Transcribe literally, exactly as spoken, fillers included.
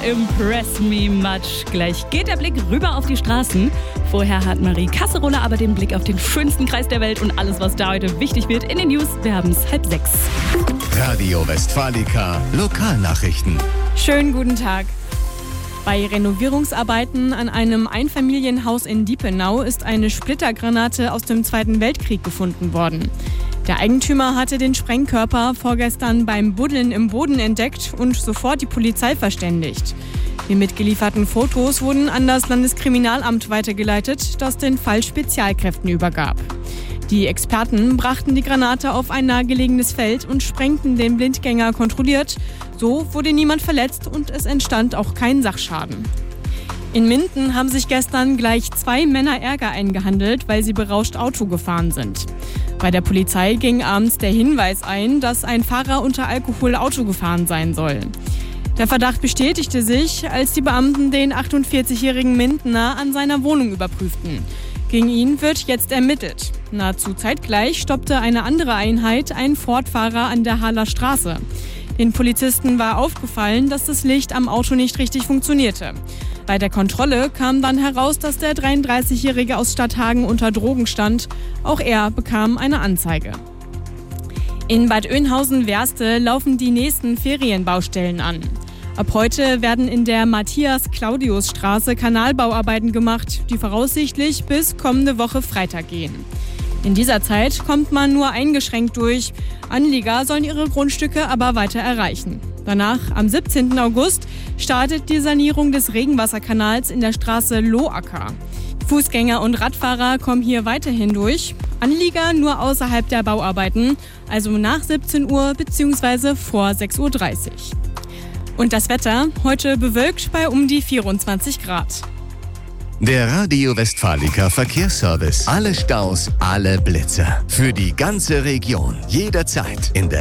Impress Me Much. Gleich geht der Blick rüber auf die Straßen. Vorher hat Marie Kasserolle aber den Blick auf den schönsten Kreis der Welt und alles, was da heute wichtig wird in den News. Wir haben es halb sechs. Radio Westfalica Lokalnachrichten. Schönen guten Tag. Bei Renovierungsarbeiten an einem Einfamilienhaus in Diepenau ist eine Splittergranate aus dem Zweiten Weltkrieg gefunden worden. Der Eigentümer hatte den Sprengkörper vorgestern beim Buddeln im Boden entdeckt und sofort die Polizei verständigt. Die mitgelieferten Fotos wurden an das Landeskriminalamt weitergeleitet, das den Fall Spezialkräften übergab. Die Experten brachten die Granate auf ein nahegelegenes Feld und sprengten den Blindgänger kontrolliert. So wurde niemand verletzt und es entstand auch kein Sachschaden. In Minden haben sich gestern gleich zwei Männer Ärger eingehandelt, weil sie berauscht Auto gefahren sind. Bei der Polizei ging abends der Hinweis ein, dass ein Fahrer unter Alkohol Auto gefahren sein soll. Der Verdacht bestätigte sich, als die Beamten den achtundvierzigjährigen Mindener an seiner Wohnung überprüften. Gegen ihn wird jetzt ermittelt. Nahezu zeitgleich stoppte eine andere Einheit einen Ford-Fahrer an der Haller Straße. Den Polizisten war aufgefallen, dass das Licht am Auto nicht richtig funktionierte. Bei der Kontrolle kam dann heraus, dass der dreiunddreißigjährige aus Stadthagen unter Drogen stand. Auch er bekam eine Anzeige. In Bad Oeynhausen-Werste laufen die nächsten Ferienbaustellen an. Ab heute werden in der Matthias-Claudius-Straße Kanalbauarbeiten gemacht, die voraussichtlich bis kommende Woche Freitag gehen. In dieser Zeit kommt man nur eingeschränkt durch. Anlieger sollen ihre Grundstücke aber weiter erreichen. Danach, am siebzehnten August, startet die Sanierung des Regenwasserkanals in der Straße Loacker. Fußgänger und Radfahrer kommen hier weiterhin durch. Anlieger nur außerhalb der Bauarbeiten, also nach siebzehn Uhr bzw. vor sechs Uhr dreißig. Und das Wetter, heute bewölkt bei um die vierundzwanzig Grad. Der Radio Westfalica Verkehrsservice. Alle Staus, alle Blitzer. Für die ganze Region. Jederzeit in der